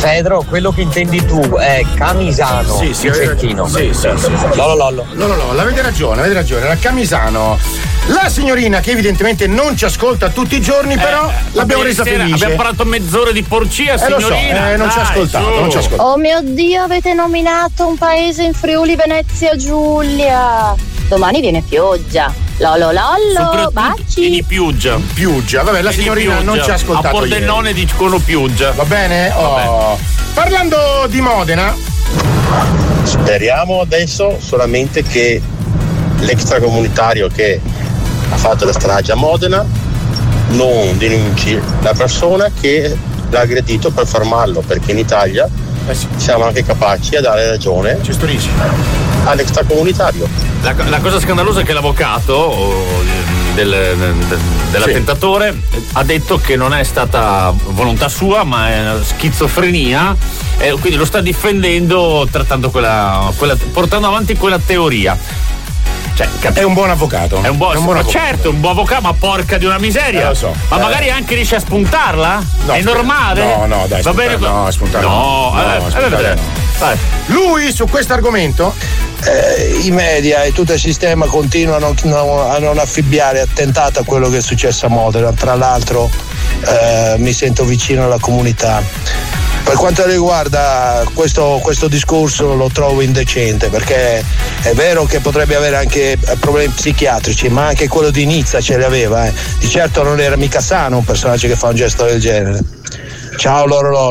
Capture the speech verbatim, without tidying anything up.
Fedro, quello che intendi tu è Camisano. Sì, sì, Vicentino. Sì, sì, sì. Lollo Lollo. Lollo Lollo, avete ragione, avete ragione, era Camisano. La signorina che evidentemente non ci ascolta tutti i giorni, però eh, l'abbiamo resa felice. Abbiamo parlato mezz'ora di porcia, eh, signorina. Lo so, eh, non ci ha ascoltato, non ci ha ascoltato. Oh mio Dio, avete nominato un paese in Friuli Venezia Giulia. Domani viene pioggia. Lollo Lollo, baci. Di pioggia. Pioggia, vabbè, la e signorina non ci ha ascoltato. A Pordenone ieri. dicono pioggia. Va bene? Oh. Parlando di Modena. Speriamo adesso solamente che l'extracomunitario che ha fatto la strage a Modena non denunci la persona che l'ha aggredito per fermarlo, perché in Italia eh sì. siamo anche capaci a dare ragione all'extracomunitario. La, la cosa scandalosa è che l'avvocato del, del, dell'attentatore sì. ha detto che non è stata volontà sua, ma è schizofrenia, e quindi lo sta difendendo, trattando quella, quella portando avanti quella teoria. Cioè, cap- è un buon avvocato. È un buon, è un buon ma avvocato. certo, un buon avvocato, ma porca di una miseria. Eh, lo so. Ma eh. magari anche riesce a spuntarla? No, è normale? No, no, dai. Va bene? No, spuntarla. No, no, eh, no, spuntarla eh, no. Lui su questo argomento? Eh, I media e tutto il sistema continuano a non affibbiare attentato a quello che è successo a Modena. Tra l'altro eh, mi sento vicino alla comunità. Per quanto riguarda questo, questo discorso lo trovo indecente, perché è vero che potrebbe avere anche problemi psichiatrici, ma anche quello di Nizza ce li aveva, eh. Di certo non era mica sano un personaggio che fa un gesto del genere. Ciao loro loro.